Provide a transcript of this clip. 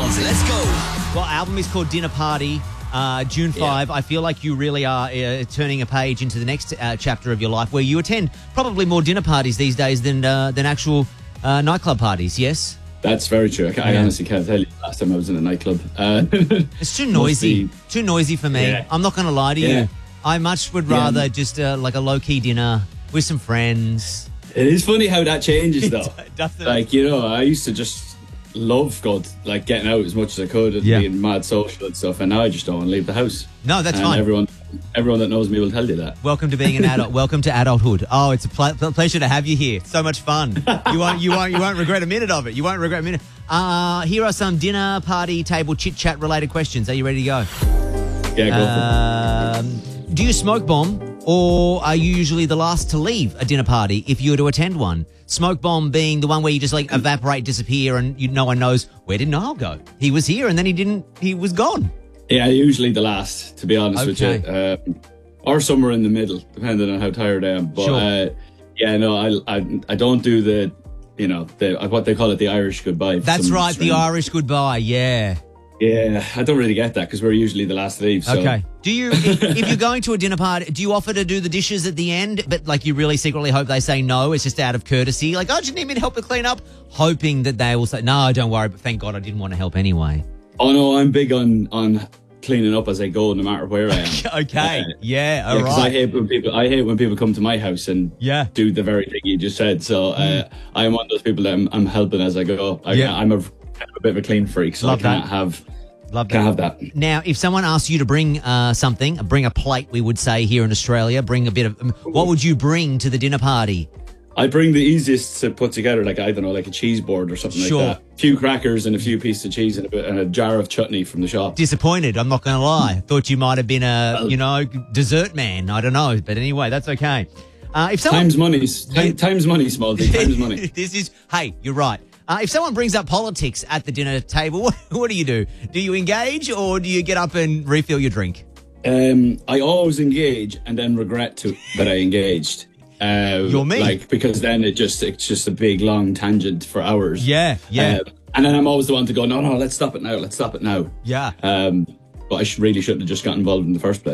Sounds. Let's go. Well, album is called Dinner Party. June 5. I feel like you really are turning a page into the next chapter of your life, where you attend probably more dinner parties these days than actual nightclub parties. Yes. That's very true. I honestly can't tell you the last time I was in a nightclub. It's too noisy. Too noisy for me. Yeah. I'm not going to lie to you. I much would rather just like a low-key dinner with some friends. It is funny how that changes, though. Definitely. Like, you know, I used to just love getting out as much as I could and being mad social and stuff, and now I just don't want to leave the house. No, that's fine. Everyone that knows me will tell you that. Welcome to being an adult. Welcome to adulthood. Oh, it's a pleasure to have you here. So much fun. You won't regret a minute of it. You won't regret a minute. Here are some dinner party table chit chat related questions. Are you ready to go? Yeah, go for it. Do you smoke bomb, or are you usually the last to leave a dinner party if you were to attend one? Smoke bomb being the one where you just like evaporate, disappear, and no one knows, where did Niall go? He was here and then he was gone. Yeah, usually the last, to be honest with you. Or somewhere in the middle, depending on how tired I am. But sure. I don't do the what they call it, the Irish goodbye. That's right, the Irish goodbye, yeah. Yeah, I don't really get that because we're usually the last to leave. So. Okay. Do you, if you're going to a dinner party, do you offer to do the dishes at the end, but like you really secretly hope they say no? It's just out of courtesy. Like, oh, do you need me to help to clean up? Hoping that they will say, no, don't worry, but thank God I didn't want to help anyway. Oh, no, I'm big on cleaning up as I go, no matter where I am. Okay. All right. I hate when people come to my house and do the very thing you just said. So I am one of those people that I'm helping as I go. I'm a bit of a clean freak, so Love I that. can't have that. Now, if someone asks you to bring something, bring a plate, we would say here in Australia, bring a bit of, what would you bring to the dinner party? I bring the easiest to put together, like, I don't know, like a cheese board or something like that. A few crackers and a few pieces of cheese and a jar of chutney from the shop. Disappointed, I'm not going to lie. Thought you might have been a, dessert man. I don't know. But anyway, that's okay. If someone... Time's money, Smallty. Time's money. Hey, you're right. If someone brings up politics at the dinner table, what do? Do you engage or do you get up and refill your drink? I always engage and then regret that I engaged. You're me. Like, because then it's just a big long tangent for hours. Yeah. And then I'm always the one to go, no, let's stop it now. Yeah. But I really shouldn't have just got involved in the first place.